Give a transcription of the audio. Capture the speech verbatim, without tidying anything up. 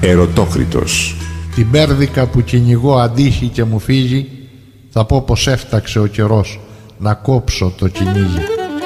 Ερωτόκριτος. Την πέρδικα που κυνηγώ αντίχει και μου φύγει, θα πω πως έφταξε ο καιρός να κόψω το κυνήγι.